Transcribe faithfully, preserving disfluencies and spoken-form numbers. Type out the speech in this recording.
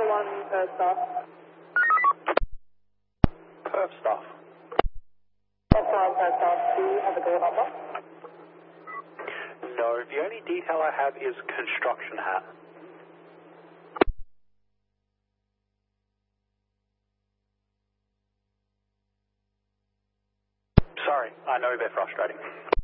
one per staff. Per staff. That's one per staff. Do you have a door number? No, the only detail I have is construction hat. Sorry, I know they're frustrating.